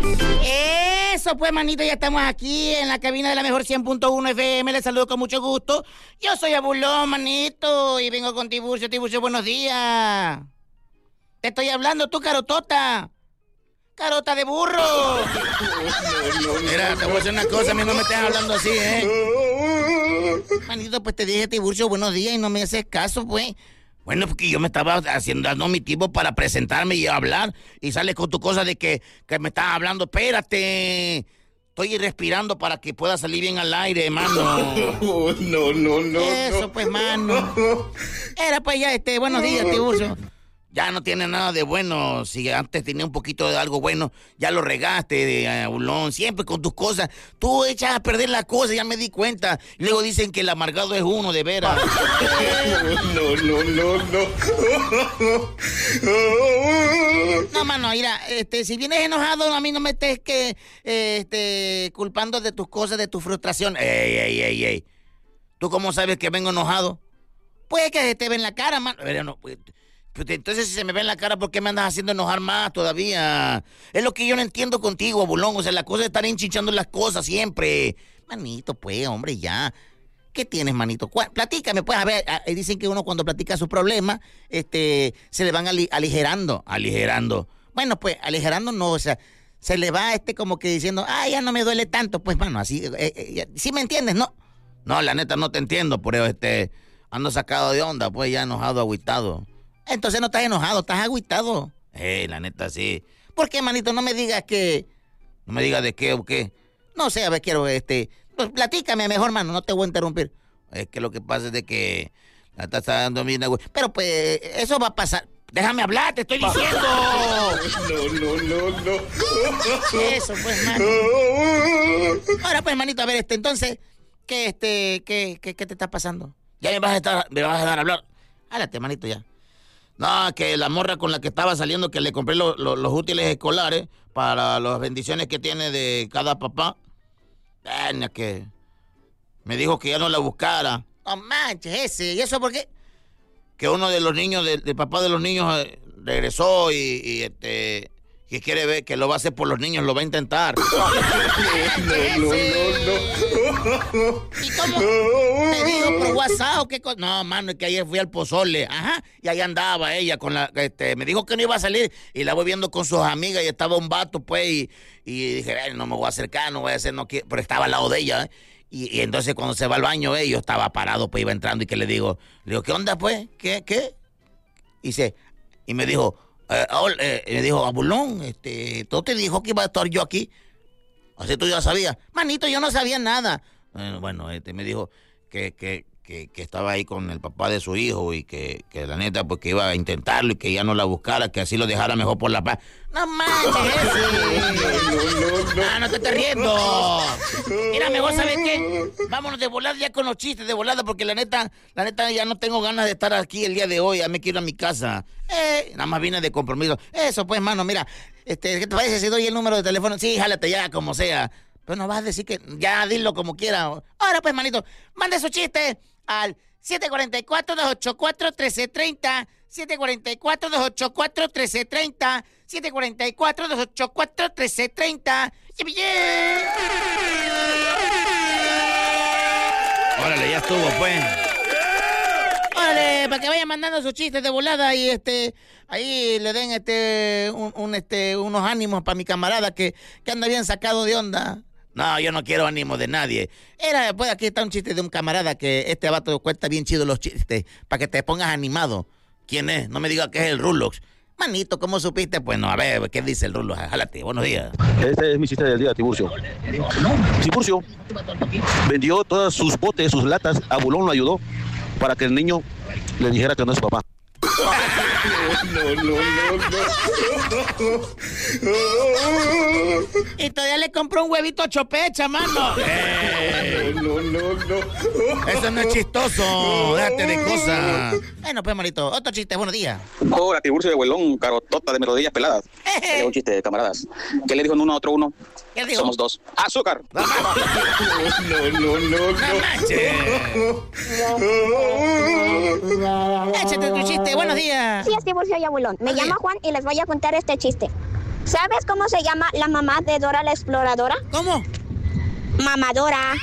Eso pues, manito, ya estamos aquí en la cabina de la mejor 100.1 FM. Les saludo con mucho gusto. Yo soy Abulón, manito, y vengo con Tiburcio. Tiburcio, buenos días. Te estoy hablando, tú, carotota. Carota de burro. Mira, te voy a decir una cosa, a mí no me estés hablando así, Manito, pues te dije, Tiburcio, buenos días, y no me haces caso, pues. Bueno, porque yo me estaba dando mi tiempo para presentarme y hablar, y sales con tu cosa de que me estás hablando. Espérate, estoy respirando para que pueda salir bien al aire, mano. No. Eso, pues, mano. Era pues ya, buenos días, Tiburcio. Ya no tiene nada de bueno. Si antes tenía un poquito de algo bueno, ya lo regaste, Abulón. Siempre con tus cosas. Tú echas a perder las cosas, ya me di cuenta. Luego dicen que el amargado es uno, de veras. No, mano, mira, si vienes enojado, a mí no me estés culpando de tus cosas, de tu frustración. Ey. ¿Tú cómo sabes que vengo enojado? Puede que se te ve en la cara, mano. Pero no, pues, entonces, si se me ve en la cara, ¿por qué me andas haciendo enojar más todavía? Es lo que yo no entiendo contigo, Abulón. O sea, la cosa de estar enchichando las cosas siempre. Manito, pues, hombre, ya. ¿Qué tienes, manito? Platícame, pues, a ver. Dicen que uno cuando platica sus problemas, se le van aligerando. Aligerando. Bueno, pues, aligerando no, o sea, se le va como que diciendo, ya no me duele tanto. Pues, mano, así, ¿sí me entiendes? No. No, la neta, no te entiendo, pero ando sacado de onda, pues, ya enojado, agüitado. Entonces no estás enojado, estás agüitado. La neta, sí. ¿Por qué, manito? No me digas que... No me digas de qué o qué. No sé, a ver, quiero, pues platícame mejor, mano, no te voy a interrumpir. Es que lo que pasa es de que... La estás dando bien, pero pues, eso va a pasar. Déjame hablar, te estoy diciendo. No. Eso, pues, mano. Ahora, pues, manito, a ver, entonces, ¿qué te está pasando? Ya me vas a dar a hablar. Háblate, manito, ya. No, que la morra con la que estaba saliendo, que le compré los útiles escolares para las bendiciones que tiene de cada papá. Que me dijo que ya no la buscara. No manches, ese. ¿Y eso por qué? Que uno de los niños, del papá de los niños, regresó y que quiere ver, que lo va a hacer por los niños, lo va a intentar. No. ¿Y cómo? ¿Te digo por WhatsApp o qué cosa? No, mano, es que ayer fui al pozole. Ajá. Y ahí andaba ella con la... me dijo que no iba a salir y la voy viendo con sus amigas y estaba un vato, pues, y dije, no me voy a acercar, no voy a hacer, no quiero... Pero estaba al lado de ella, Y entonces cuando se va al baño, yo estaba parado, pues iba entrando y que le digo, ¿qué onda, pues? ¿Qué? Y me dijo... me dijo, Abulón, ¿tú te dijo que iba a estar yo aquí? Así tú ya sabías. Manito, yo no sabía nada. Bueno, me dijo que estaba ahí con el papá de su hijo y que la neta, pues que iba a intentarlo y que ya no la buscara, que así lo dejara mejor por la paz. No manches, no te estés riendo. Mira, mejor, ¿sabes qué? Vámonos de volada ya con los chistes de volada, porque la neta ya no tengo ganas de estar aquí el día de hoy. Ya me quiero ir a mi casa. Nada más vine de compromiso. Eso pues, mano, mira, ¿qué te parece si doy el número de teléfono? Sí, jálate ya, como sea. Pero no vas a decir que ya dilo como quiera. Ahora pues, manito, mande su chiste al 744-284-1330, 744-284-1330, 744-284-1330. Órale, ya estuvo, pues. Órale, para que vayan mandando sus chistes de volada y ahí le den unos ánimos para mi camarada que anda bien sacado de onda. No, yo no quiero ánimo de nadie. Pues aquí está un chiste de un camarada que este vato cuenta bien chido los chistes, para que te pongas animado. ¿Quién es? No me digas que es el Rulox. Manito, ¿cómo supiste? Pues no, a ver, ¿qué dice el Rulox? Jálate, buenos días. Este es mi chiste del día, Tiburcio. Tiburcio vendió todas sus botes, sus latas, Abulón lo ayudó para que el niño le dijera que no es su papá. No. Y todavía le compró un huevito chopecha, mano. No. Eso no es chistoso. Déjate de cosas. Bueno, pues, manito, otro chiste, buenos días. Hola, Tiburcio de Huelón, carotota de melodías peladas. Un chiste, camaradas. ¿Qué le dijo uno a otro uno? ¿Qué dijo? Somos dos. ¡Azúcar! No. Échate tu chiste, buenos días. Sí, es Tiburcio y Abulón. Me llamo Juan y les voy a contar este chiste. ¿Sabes cómo se llama la mamá de Dora la Exploradora? ¿Cómo? Mamadora.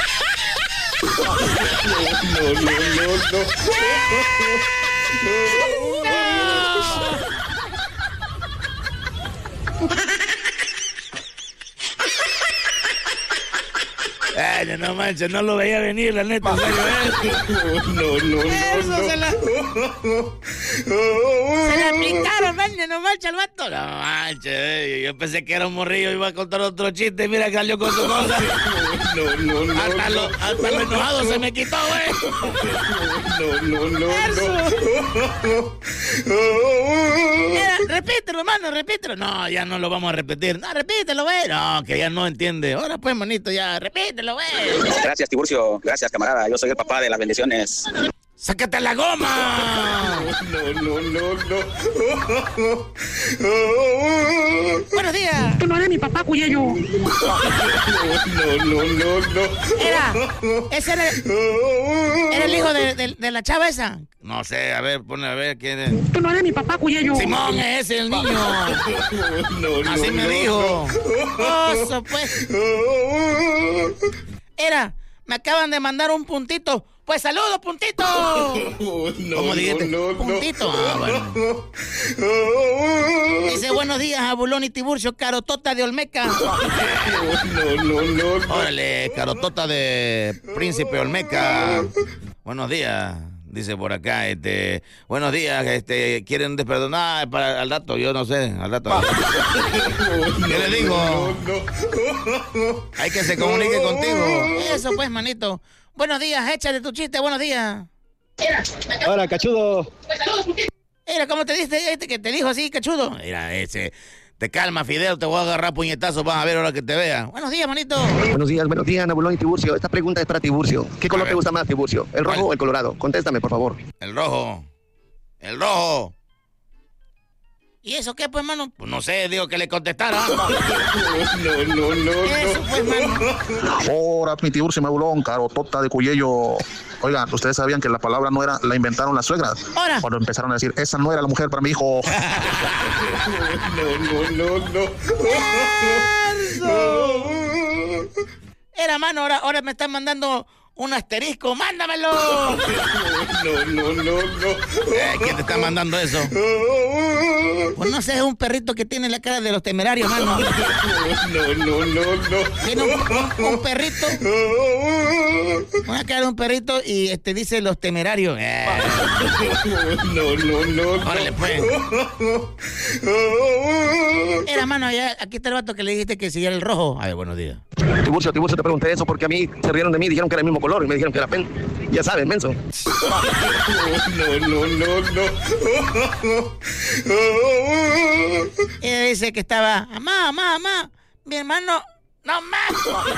Ay, no manches, no lo veía venir, la neta, en serio, Eso se la aplicaron, man, no manches al vato. No manches, yo pensé que era un morrillo, iba a contar otro chiste, y mira, salió con su cosa. Hasta lo enojado se me quitó, güey. Repítelo, hermano, repítelo. No, ya no lo vamos a repetir. No, repítelo, güey. No, que ya no entiende. Ahora pues, manito, ya, repítelo, güey. Gracias, Tiburcio. Gracias, camarada. Yo soy el papá de las bendiciones. ¡Sácate la goma! Buenos días. Tú no eres mi papá, Cuyello. Ese era el hijo de la chava esa. No sé, a ver, ponle a ver quién es. Tú no eres mi papá, Cuyello. Simón, es el niño. Así me dijo. Oso, pues. Me acaban de mandar un puntito. Pues saludos, puntito. ¿Cómo dijiste? Puntito. Ah, bueno. Dice, buenos días, Abulón y Tiburcio, Carotota de Olmeca. Órale, Carotota de Príncipe Olmeca. Buenos días. Dice por acá, buenos días, quieren desperdonar para al rato, yo no sé, al rato. ¿Qué le digo? Hay que se comunique contigo. Eso pues, manito. Buenos días, échale tu chiste, buenos días. Hola, cachudo. Mira, ¿cómo te diste que te dijo así, cachudo? Mira, te calma, Fidel, te voy a agarrar puñetazos, vas a ver ahora que te vea. Buenos días, manito. Buenos días, Nabulón y Tiburcio. Esta pregunta es para Tiburcio. ¿Qué color te gusta más, Tiburcio? ¿El rojo o el colorado? Contéstame, por favor. El rojo. El rojo. ¿Y eso qué, pues, mano? Pues no sé, digo que le contestara. Eso, pues, mano. Ahora, mi Tiburcio, Nabulón, Carotota de Cuyello. Oigan, ¿ustedes sabían que la palabra no era, la inventaron las suegras? Ahora. Cuando empezaron a decir, esa no era la mujer para mi hijo. Era, mano, ahora me están mandando un asterisco, mándamelo. ¿Quién te está mandando eso? Pues no sé, es un perrito que tiene la cara de los temerarios, mano. Tiene un perrito. Una cara de un perrito y dice los temerarios. Órale, pues. Era, mano, ya, aquí está el vato que le dijiste que siguiera el rojo. A ver, buenos días. Tiburcio, te pregunté eso porque a mí se rieron de mí, dijeron que era el mismo color y me dijeron que era pen. Ya sabes, menso. Ella dice que estaba, mamá, mi hermano, no más.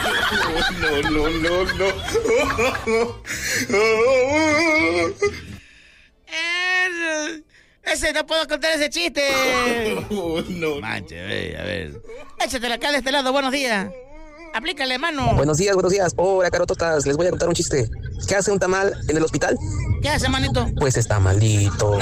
Ese no puedo contar ese chiste. Manche, a ver. Échatela acá de este lado, buenos días. Aplícale, mano. Buenos días. Hola, carototas. Les voy a contar un chiste. ¿Qué hace un tamal en el hospital? ¿Qué hace, manito? Pues está maldito.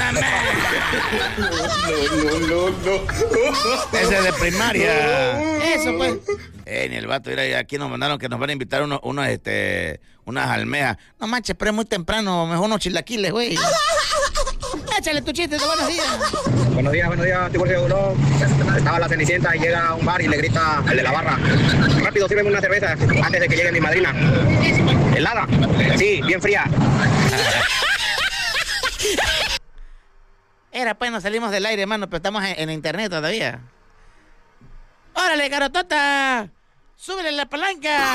Ese es de primaria. Eso, pues. Ni el vato, mira, aquí nos mandaron que nos van a invitar unas almejas. No manches, pero es muy temprano. Mejor unos chilaquiles, güey. Échale tu chiste de buenos días. Buenos días, Tiburcio. Estaba la Cenicienta y llega a un bar y le grita al de la barra: rápido, sírveme una cerveza antes de que llegue mi madrina. ¿Helada? Sí, bien fría. Pues nos salimos del aire, hermano, pero estamos en internet todavía. ¡Órale, Carotota! ¡Súbele la palanca!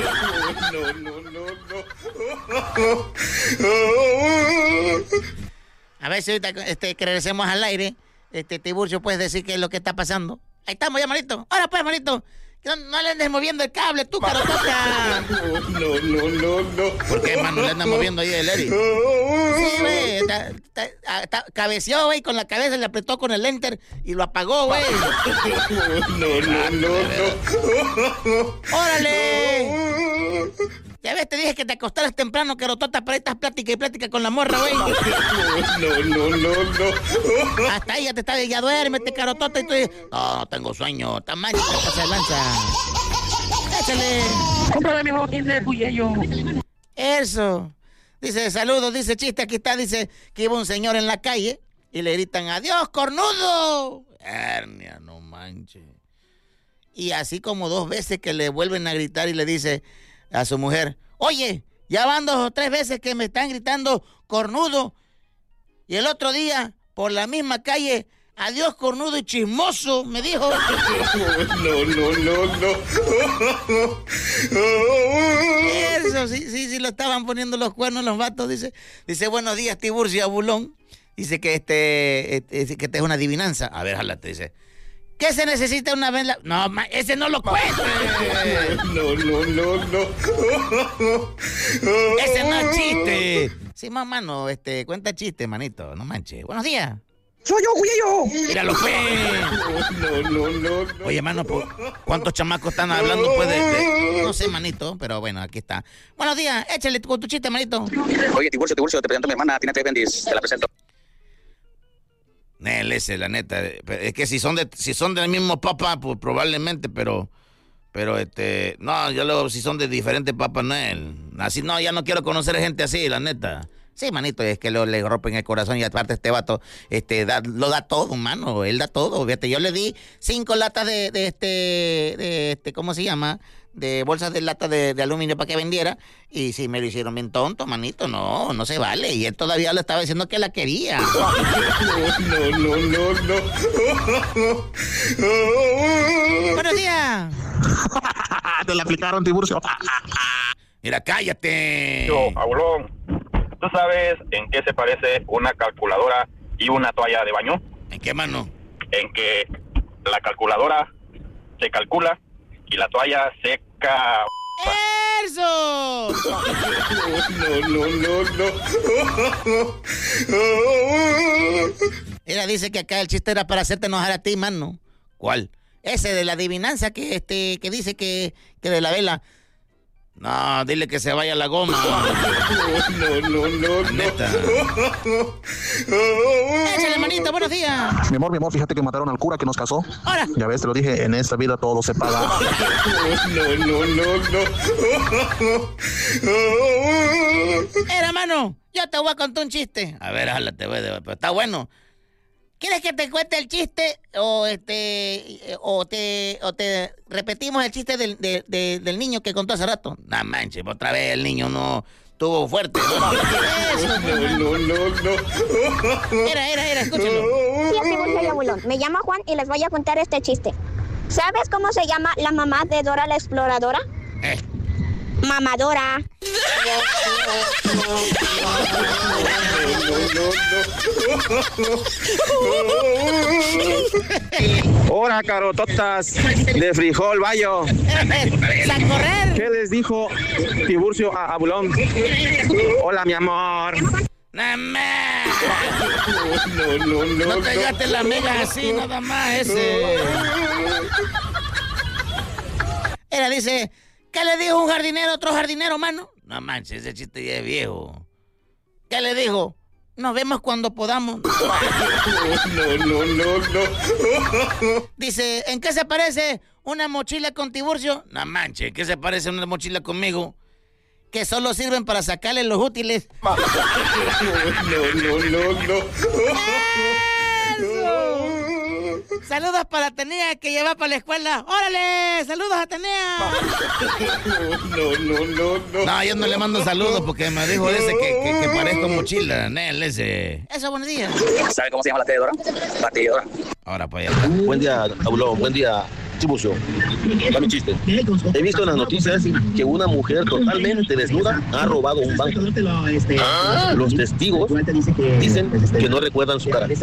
A ver si ahorita que regresemos al aire, Tiburcio, puedes decir qué es lo que está pasando. Ahí estamos ya, manito. Ahora pues, manito. No le andes moviendo el cable, tú, Carotota. ¿Por qué, mano? Le andas moviendo ahí el Eri. Sí, güey. Cabeceó, güey, con la cabeza, le apretó con el enter y lo apagó, güey. ¡Órale! Ya vez te dije que te acostaras temprano, carotota, para estas plática y plática con la morra, güey. No. Hasta ahí ya te está, ya duérmete, carotota, y tú dices, no tengo sueño, está mal, pasa de lanza. Échale. Cómprame mi botín de Cuyello. Eso. Dice, saludos, dice, chiste, aquí está, dice que iba un señor en la calle y le gritan, adiós, cornudo. Hernia, no manches. Y así como 2 veces que le vuelven a gritar y le dice a su mujer, oye, ya van 2 o 3 veces que me están gritando cornudo. Y el otro día, por la misma calle, adiós, cornudo y chismoso, me dijo. No. Eso, sí, lo estaban poniendo los cuernos los vatos, dice, buenos días, Tiburcio Abulón. Dice que que esta es una adivinanza. A ver, jálate, dice. ¿Qué se necesita una vela? No, ese no lo cuente. No. Ese no es chiste. Sí, mamá, no, cuenta chiste, manito, no manches. Buenos días. ¡Soy yo, Cuyello! Míralo, pues. No. Oye, mano, ¿cuántos chamacos están hablando, pues, no sé, manito, pero bueno, aquí está. Buenos días, échale con tu chiste, manito. Oye, Tiburcio, te presento a mi hermana, Tina Bendis, te la presento. Nel, ese, la neta, es que si son del mismo papá, pues probablemente, pero no, yo luego si son de diferentes papas, Nel. Así no, ya no quiero conocer gente así, la neta. Sí, manito, es que le rompen el corazón y aparte este vato, lo da todo, mano, él da todo, fíjate, yo le di 5 latas de ¿cómo se llama? De bolsas de lata de aluminio para que vendiera, y sí, me lo hicieron bien tonto, manito, no se vale, y él todavía le estaba diciendo que la quería. No. Buenos días. Te la aplicaron, Tiburcio. Mira, cállate. Yo, Abulón, ¿tú sabes en qué se parece una calculadora y una toalla de baño? ¿En qué, mano? En que la calculadora se calcula y la toalla seca. ¡Eso! No. Ella dice que acá el chiste era para hacerte enojar a ti, mano. ¿Cuál? Ese de la adivinanza que dice que de la vela. No, dile que se vaya a la goma. No. Neta. Échale, manito, buenos días. Mi amor, fíjate que mataron al cura que nos casó. Ahora. Ya ves, te lo dije, en esta vida todo se paga. No. Era, mano, yo te voy a contar un chiste. A ver, jálate, pero está bueno. ¿Quieres que te cuente el chiste o te repetimos el chiste del niño que contó hace rato? No manches, otra vez el niño no estuvo fuerte. No. Era, escúchalo. Sí, Tiburcio y Abulón. Me llamo Juan y les voy a contar este chiste. ¿Sabes cómo se llama la mamá de Dora la Exploradora? Mamadora. Hola, carototas de frijol, bayo. ¡A correr! ¿Qué les dijo Tiburcio a Abulón? Hola, mi amor. No te gastes la mega así, nada más ese. Era, dice, ¿qué le dijo un jardinero a otro jardinero, mano? No manches, ese chiste ya es viejo. ¿Qué le dijo? Nos vemos cuando podamos. No. Dice, ¿en qué se parece una mochila con Tiburcio? No manches, ¿en qué se parece una mochila conmigo? Que solo sirven para sacarle los útiles. No. ¡Eso! Saludos para Atenea que lleva para la escuela. ¡Órale! ¡Saludos, Atenea! No. No, yo no le mando saludos porque me dijo ese que parezco mochila. Nel, ese. Eso, buenos días. ¿Sabe cómo se llama la batidora? Batidora. Ahora, pues ya está. Buen día, Abulón. Buen día, Tiburcio. Va mi chiste. He visto en las noticias que una mujer totalmente desnuda ha robado un banco. Los testigos dicen que no recuerdan su cara.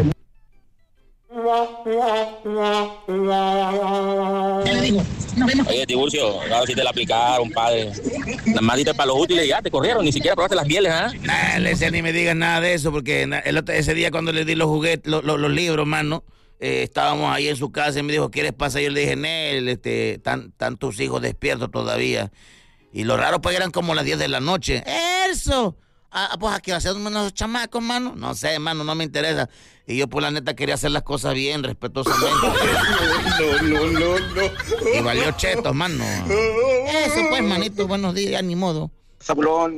Oye, Tiburcio, ahora sí te la aplicaron, padre. Nada más diste para los útiles y ya te corrieron, ni siquiera probaste las mieles, ¿ah? Ese ni me digas nada de eso, porque ese día cuando le di los juguetes, los libros, mano, estábamos ahí en su casa y me dijo, ¿quieres pasar? Yo le dije, Nel, están tus hijos despiertos todavía. Y lo raro pues eran como las 10 de la noche. ¡Eso! Pues aquí hacían unos chamacos, mano. No sé, mano, no me interesa. Y yo, pues, la neta, quería hacer las cosas bien, respetuosamente. No. Y valió chetos, mano. Eso, pues, manito, buenos días, ni modo. Zabulón,